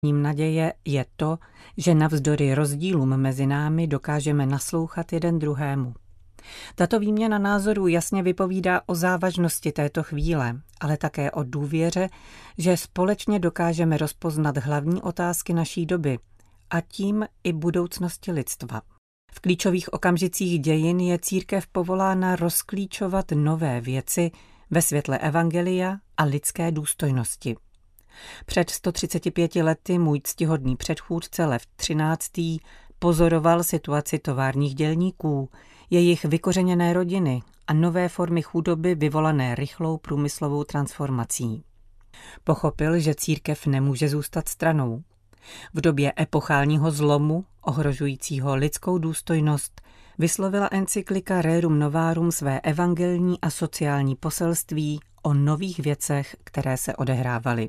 Ním naděje je to, že navzdory rozdílům mezi námi dokážeme naslouchat jeden druhému. Tato výměna názorů jasně vypovídá o závažnosti této chvíle, ale také o důvěře, že společně dokážeme rozpoznat hlavní otázky naší doby a tím i budoucnosti lidstva. V klíčových okamžicích dějin je církev povolána rozklíčovat nové věci ve světle evangelia a lidské důstojnosti. Před 135 lety můj ctihodný předchůdce Lev XIII. Pozoroval situaci továrních dělníků, jejich vykořeněné rodiny a nové formy chudoby vyvolané rychlou průmyslovou transformací. Pochopil, že církev nemůže zůstat stranou. V době epochálního zlomu, ohrožujícího lidskou důstojnost, vyslovila encyklika Rerum Novarum své evangelní a sociální poselství o nových věcech, které se odehrávaly.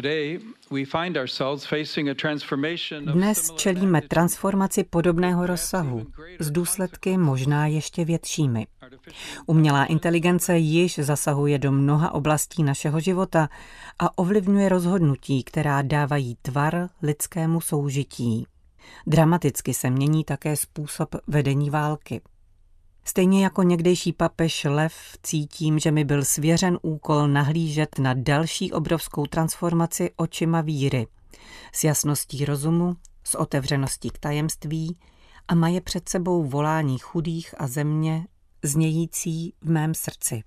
Dnes čelíme transformaci podobného rozsahu, s důsledky možná ještě většími. Umělá inteligence již zasahuje do mnoha oblastí našeho života a ovlivňuje rozhodnutí, která dávají tvar lidskému soužití. Dramaticky se mění také způsob vedení války. Stejně jako někdejší papež Lev cítím, že mi byl svěřen úkol nahlížet na další obrovskou transformaci očima víry, s jasností rozumu, s otevřeností k tajemství a maje před sebou volání chudých a země, znějící v mém srdci.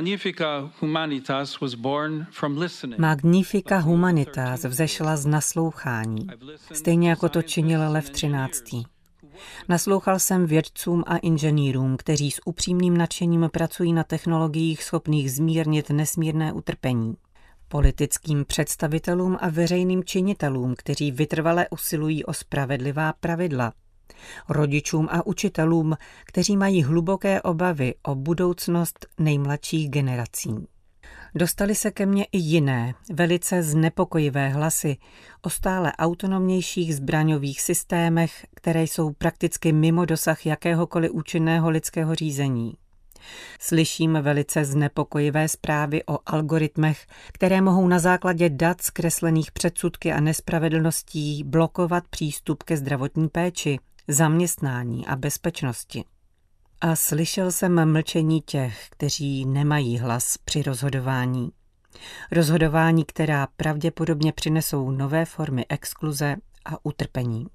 Magnifica Humanitas vzešla z naslouchání, stejně jako to činil Lev XIII. Naslouchal jsem vědcům a inženýrům, kteří s upřímným nadšením pracují na technologiích schopných zmírnit nesmírné utrpení. Politickým představitelům a veřejným činitelům, kteří vytrvale usilují o spravedlivá pravidla. Rodičům a učitelům, kteří mají hluboké obavy o budoucnost nejmladších generací. Dostaly se ke mně i jiné, velice znepokojivé hlasy o stále autonomnějších zbraňových systémech, které jsou prakticky mimo dosah jakéhokoliv účinného lidského řízení. Slyším velice znepokojivé zprávy o algoritmech, které mohou na základě dat zkreslených předsudky a nespravedlností blokovat přístup ke zdravotní péči, zaměstnání a bezpečnosti. A slyšel jsem mlčení těch, kteří nemají hlas při rozhodování. Rozhodování, která pravděpodobně přinesou nové formy exkluze a utrpení.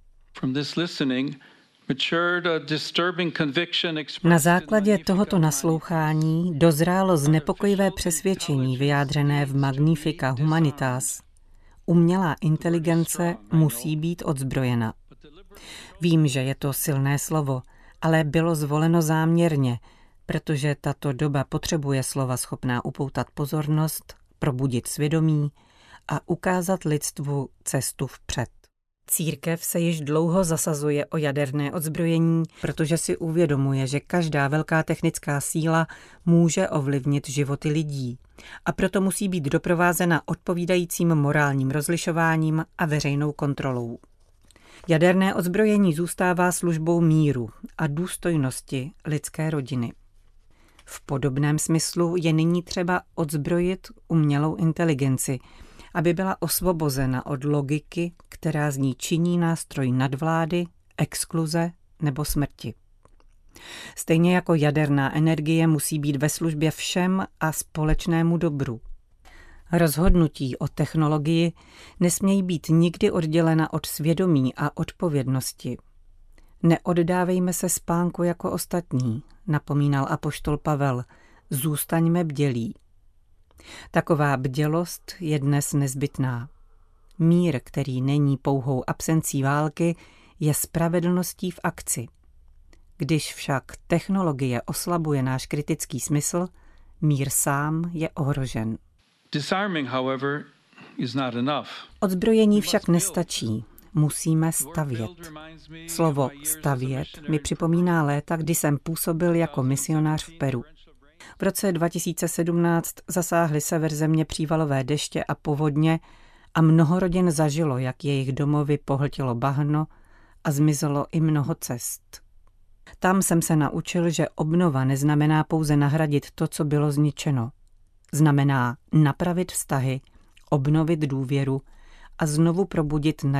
Na základě tohoto naslouchání dozrálo znepokojivé přesvědčení vyjádřené v Magnifica Humanitas. Umělá inteligence musí být odzbrojena. Vím, že je to silné slovo, ale bylo zvoleno záměrně, protože tato doba potřebuje slova schopná upoutat pozornost, probudit svědomí a ukázat lidstvu cestu vpřed. Církev se již dlouho zasazuje o jaderné odzbrojení, protože si uvědomuje, že každá velká technická síla může ovlivnit životy lidí a proto musí být doprovázena odpovídajícím morálním rozlišováním a veřejnou kontrolou. Jaderné odzbrojení zůstává službou míru a důstojnosti lidské rodiny. V podobném smyslu je nyní třeba odzbrojit umělou inteligenci, aby byla osvobozena od logiky, která z ní činí nástroj nadvlády, exkluze nebo smrti. Stejně jako jaderná energie musí být ve službě všem a společnému dobru. Rozhodnutí o technologii nesmějí být nikdy oddělena od svědomí a odpovědnosti. Neoddávejme se spánku jako ostatní, napomínal apoštol Pavel, zůstaňme bdělí. Taková bdělost je dnes nezbytná. Mír, který není pouhou absencí války, je spravedlností v akci. Když však technologie oslabuje náš kritický smysl, mír sám je ohrožen. Odzbrojení však nestačí. Musíme stavět. Slovo stavět mi připomíná léta, kdy jsem působil jako misionář v Peru. V roce 2017 zasáhly sever země přívalové deště a povodně a mnoho rodin zažilo, jak jejich domovy pohltilo bahno a zmizelo i mnoho cest. Tam jsem se naučil, že obnova neznamená pouze nahradit to, co bylo zničeno. Znamená napravit vztahy, obnovit důvěru a znovu probudit naději